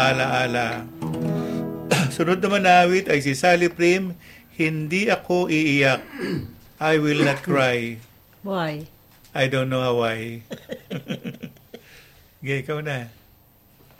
Alaala. Sunod naman na awit ay si Sally Prim, Hindi Ako Iiyak. I Will Not Cry. Why? I don't know how why. Okay, ikaw na.